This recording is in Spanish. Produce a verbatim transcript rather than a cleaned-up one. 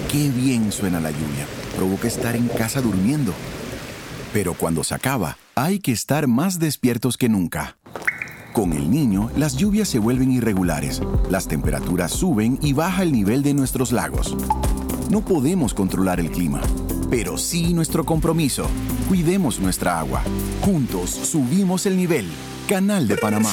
Qué bien suena la lluvia. Provoca estar en casa durmiendo. Pero cuando se acaba, hay que estar más despiertos que nunca. Con el niño, las lluvias se vuelven irregulares, las temperaturas suben y baja el nivel de nuestros lagos. No podemos controlar el clima, pero sí nuestro compromiso. Cuidemos nuestra agua. Juntos subimos el nivel. Canal de Panamá.